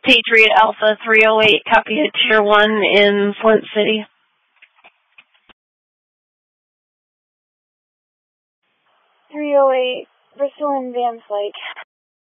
Patriot Alpha 308, copy at Tier 1 in Flint City. 308, Bristol and Van Slyke.